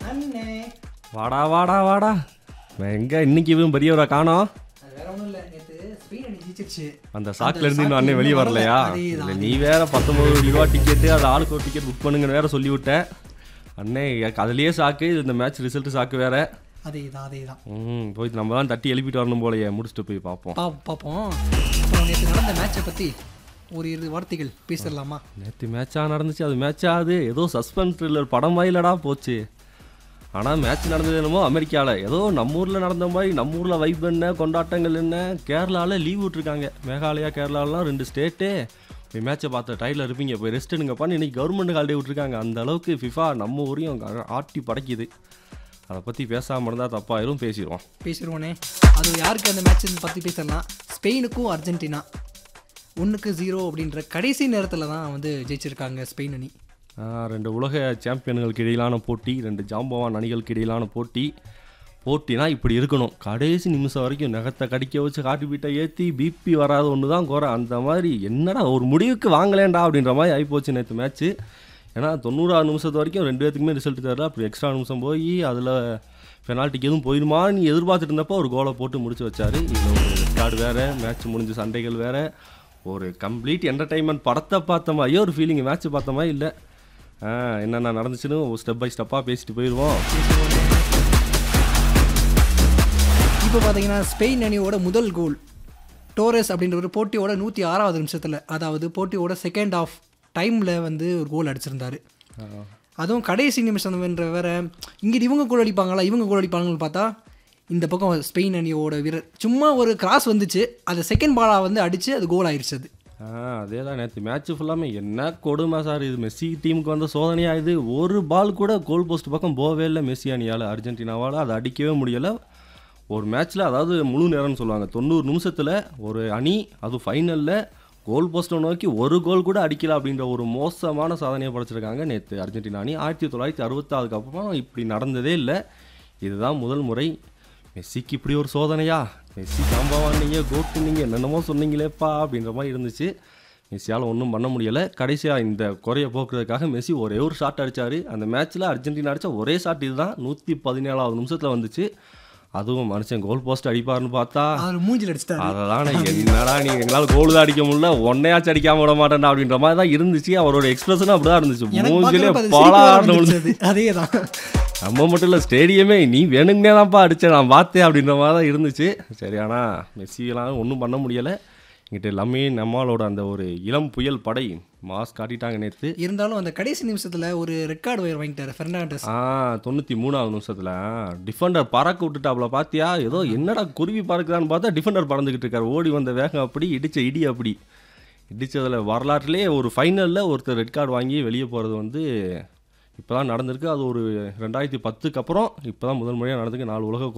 அண்ணே வாடா வாடா வாடா எங்க இன்னைக்கு இவன் பெரியவரை காணோம். அது வேற ஒன்றும் இல்லை, நேற்று ஸ்பெயின் அணி ஜெயிச்சிருச்சு. அந்த சாக்குல இருந்து இன்னும் அண்ணன் வெளியே வரலையா? இல்லை நீ வேற 19 ரூபா டிக்கெட்டு அது ஆளுக்கு ஒரு டிக்கெட் புக் பண்ணுங்கன்னு வேற சொல்லிவிட்ட அண்ணே. அதுலேயே சாக்கு, இந்த மேட்ச் ரிசல்ட் சாக்கு வேற. அதேதான் போய் நம்ம தான் தட்டி எழுப்பிட்டு வரணும் போலயே. முடிச்சுட்டு போய் பார்ப்போம். பார்ப்போம். அப்புறம் நேற்று நடந்த மேட்சை பற்றி ஒரு 2 வார்த்தைகள் பேசிடலாமா? நேற்று மேட்சாக நடந்துச்சு, அது மேட்சாக ஏதோ சஸ்பென்ஸ் த்ரில்லர் படம் வாயிலடா போச்சு. ஆனால் மேட்ச் நடந்தது என்னமோ அமெரிக்காவில் ஏதோ நம்ம ஊரில் நடந்த மாதிரி. நம்ம ஊரில் வைப் என்ன, கொண்டாட்டங்கள் என்ன. கேரளாவில் லீவ் விட்ருக்காங்க. மேகாலயா கேரளாலாம் 2 ஸ்டேட்டு. போய் மேட்சை பார்த்த டைட்டில் இருப்பீங்க, போய் ரெஸ்ட் எடுங்கப்பான்னு இன்றைக்கி கவர்மெண்ட் ஹாலிடே விட்ருக்காங்க. அந்த அளவுக்கு ஃபிஃபா நம்ம ஊரையும் ஆட்டி படைக்குது. அதை பற்றி பேசாமல் இருந்தால் தப்பாயிரும். பேசிடுவோனே. அது யாருக்கு அந்த மேட்ச் பற்றி பேசலாம்? ஸ்பெயினுக்கும் அர்ஜென்டினா 1-0 அப்படின்ற கடைசி நேரத்தில் தான் வந்து ஜெயிச்சிருக்காங்க ஸ்பெயின் அணி. 2 உலக சாம்பியன்களுக்கு இடையிலான போட்டி, 2 ஜாம்பவான் அணிகளுக்கு இடையிலான போட்டினா இப்படி இருக்கணும். கடைசி நிமிஷம் வரைக்கும் நகத்தை கடிக்க வச்சு காட்டுப்பீட்டை ஏற்றி பிபி வராத ஒன்று தான் குறை. அந்த மாதிரி என்னடா ஒரு முடிவுக்கு வாங்கலேண்டா அப்படின்ற மாதிரி ஆகிப்போச்சு நேற்று மேட்ச்சு. ஏன்னா 90 நிமிஷத்து வரைக்கும் 2 பேத்துக்குமே ரிசல்ட் தரல. அப்படி எக்ஸ்ட்ரா நிமிஷம் போய் அதில் பெனால்ட்டிக்கு எதுவும் போயிடுமான்னு நீ எதிர்பார்த்துட்டு இருந்தப்போ ஒரு கோலை போட்டு முடிச்சு வச்சார். இதில் ஒரு ரெக்கார்டு வேறு, மேட்ச் முடிஞ்ச சண்டைகள் வேறு, ஒரு கம்ப்ளீட் என்டர்டைன்மெண்ட். படத்தை பார்த்த மாதிரியே ஒரு ஃபீலிங், மேட்ச் பார்த்த மாதிரி இல்லை. என்னென்ன நடந்துச்சுன்னு ஸ்டெப் பை ஸ்டெப்பாக பேசிட்டு போயிடுவோம். இப்போ பார்த்தீங்கன்னா ஸ்பெயின் அணியோட முதல் கோல் டோரஸ் அப்படின்ற ஒரு போட்டியோட 106வது நிமிஷத்தில், அதாவது போட்டியோட செகண்ட் ஆஃப் டைமில் வந்து ஒரு கோல் அடிச்சிருந்தாரு. அதுவும் கடைசி நிமிஷம் வேற. இங்கிட்டு இவங்க கோல் அடிப்பாங்கன்னு பார்த்தா இந்த பக்கம் ஸ்பெயின் அணியோட வீரர் சும்மா ஒரு கிராஸ் வந்துச்சு, அதை செகண்ட் பாலாக வந்து அடித்து அது கோல் ஆயிடுச்சு. அது அதே தான் நேற்று மேட்ச்சு ஃபுல்லாமே என்ன கொடுமை சார். இது மெஸ்ஸி டீமுக்கு வந்த சோதனையாக. இது ஒரு பால் கூட கோல் போஸ்ட் பக்கம் போகவே இல்லை மெஸ்ஸி அணியால். அர்ஜென்டினாவால் அதை அடிக்கவே முடியலை ஒரு மேட்ச்சில். அதாவது முழு நேரம்னு சொல்லுவாங்க, 90 நிமிஷத்தில் ஒரு அணி, அது ஃபைனலில் கோல் போஸ்ட்டை நோக்கி ஒரு கோல் கூட அடிக்கல அப்படின்ற ஒரு மோசமான சாதனையை படைச்சிருக்காங்க நேற்று அர்ஜென்டினா அணி. 1966 அப்புறம் இப்படி நடந்ததே இல்லை. இதுதான் முதல் முறை. மெஸ்ஸிக்கு இப்படி ஒரு சோதனையா? மெஸ்ஸி காம்பாவான் நீங்கள் கோட்டு நீங்கள் என்னென்னமோ சொன்னீங்களேப்பா அப்படின்ற மாதிரி இருந்துச்சு. மெஸ்ஸியால் ஒன்றும் பண்ண முடியலை. கடைசியாக இந்த குறையை போக்குறதுக்காக மெஸ்ஸி ஒரே ஒரு ஷாட் அடித்தார். அந்த மேட்ச்சில் அர்ஜென்டினா அடித்த ஒரே ஷாட் இதுதான். 117வது நிமிஷத்தில் வந்துச்சு. அதுவும் மனுஷன் கோல் போஸ்ட் அடிப்பாருன்னு பார்த்தா மூஞ்சில் அடிச்சிட்டாரு. அதெல்லாம் என்னடா நீ எங்களால் கோல் தான் அடிக்க முடியல, ஒன்னையாச்சும் அடிக்காம விட மாட்டேன்டா அப்படின்ற மாதிரி தான் இருந்துச்சு. அவரோட எக்ஸ்பிரஷனும் அப்படி தான் இருந்துச்சு. மூஞ்சிலே பாலாடுச்சு. அதே தான். நம்ம மட்டும் இல்லை, ஸ்டேடியமே நீ வேணுங்கன்னே தான்ப்பா அடித்தேன் நான் பார்த்தேன் அப்படின்ற மாதிரி தான் இருந்துச்சு. சரி, ஆனால் மெஸ்ஸியெல்லாம் ஒன்றும் பண்ண முடியலை. இங்கிட்ட எல்லாமே நம்மளோட அந்த ஒரு இளம் புயல் படை மாஸ் காட்டிட்டாங்க நேற்று. இருந்தாலும் அந்த கடைசி நிமிஷத்தில் ஒரு ரெக்கார்டு வயர் வாங்கிட்டார் ஃபெர்னாண்டஸ். 93வது நிமிஷத்தில் டிஃபெண்டர் பறக்க விட்டுட்டாப்புல. பார்த்தியா? ஏதோ என்னடா குருவி பறக்குதான்னு பார்த்தா டிஃபெண்டர் பறந்துக்கிட்டு இருக்காரு. ஓடி வந்த வேகம் அப்படி, இடித்த இடி அப்படி. இடித்ததில் வரலாற்றிலே ஒரு ஃபைனலில் ஒருத்தர் ரெட் கார்டு வாங்கி வெளியே போகிறது வந்து இப்போ தான் நடந்திருக்கு. அது ஒரு 2010க்கு அப்புறம் இப்போ தான் முதல் முறையாக நடந்திருக்கு. 4 உலக